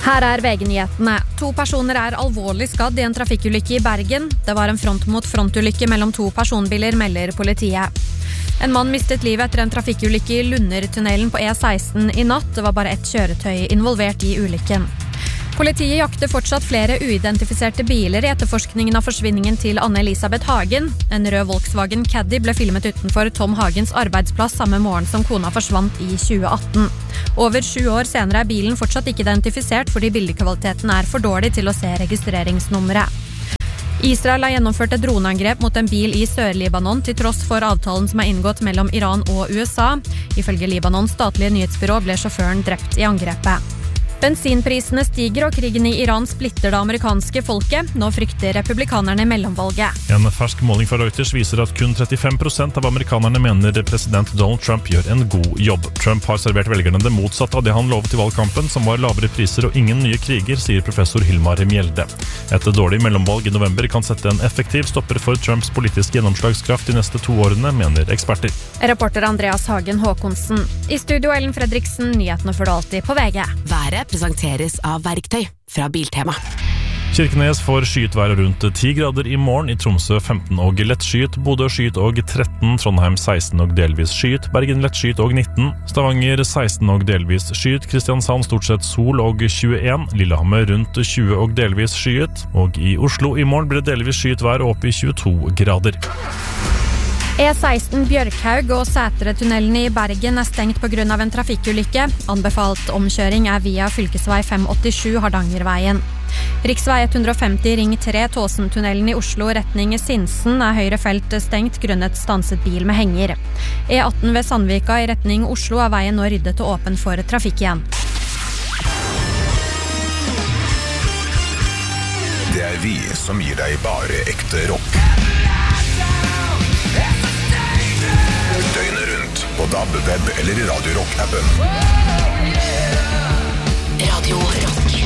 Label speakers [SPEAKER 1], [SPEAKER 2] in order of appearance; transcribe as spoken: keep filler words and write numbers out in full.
[SPEAKER 1] Her er V G-nyhetene. To personer er alvorlig skadd i en trafikkulykke i Bergen. Det var en front mot frontulykke mellom to personbiler, melder politiet. En mann mistet livet etter en trafikkulykke i Lundertunnelen på E seksten i natt. Det var bare ett kjøretøy involvert i ulykken. Politiet jakter fortsatt flere uidentifiserte biler i etterforskningen av forsvinningen til Anne-Elisabeth Hagen. En rød Volkswagen Caddy ble filmet utenfor Tom Hagens arbeidsplass samme morgen som kona forsvant i tjue atten. Over sju år senere er bilen fortsatt ikke identifisert fordi bildekvaliteten er for dårlig til å se registreringsnummeret. Israel har gjennomført et droneangrep mot en bil i Sør-Libanon til tross for avtalen som er inngått mellom Iran og U S A. Ifølge Libanons statlige nyhetsbyrå ble sjåføren drept i angrepet. Bensinprisene stiger og krigen i Iran splitter det amerikanske folket. Nå frykter republikanerne mellomvalget.
[SPEAKER 2] En fersk måling fra Reuters viser at kun trettifem prosent av amerikanerne mener president Donald Trump gjør en god jobb. Trump har servert velgerne det motsatte av det han lovet i valgkampen, som var lavere priser og ingen nye kriger, sier professor Hilmar Mjelde. Et dårlig mellomvalg i november kan sette en effektiv stopper for Trumps politiske gjennomslagskraft de neste to årene, mener eksperter.
[SPEAKER 1] Reporter Andreas Hagen Håkonsen. I studio Ellen Fredriksen, nyhetene får du alltid på V G.
[SPEAKER 3] Været presenteres av Verktøy fra Biltema.
[SPEAKER 2] Kirkenes får skyet vær rundt ti grader i morgen, i Tromsø femten og lett skyet, Bodø skyet og tretten, Trondheim seksten og delvis skyet, Bergen lett skyet og nitten, Stavanger seksten og delvis skyet, Kristiansand stort sett sol og tjueen, Lillehammer rundt tjue og delvis skyet, og i Oslo i morgen blir det delvis skyet vær opp i tjueto grader.
[SPEAKER 1] E seksten Bjørkhaug og Sætretunnelene i Bergen er stengt på grunn av en trafikkulykke. Anbefalt omkjøring er via fylkesvei fem åttisju Hardangerveien. Riksvei ett femti ring tre Tåsentunnelen i Oslo retning Sinsen er høyre felt stengt grunnet stanset bil med henger. E atten ved Sandvika i retning Oslo er veien nå ryddet og åpen for trafikk igjen.
[SPEAKER 4] Det er vi som gir deg bare ekte rock. Døgnet rundt på D A B, web eller i Radio Rock-appen.
[SPEAKER 3] Radio Rock.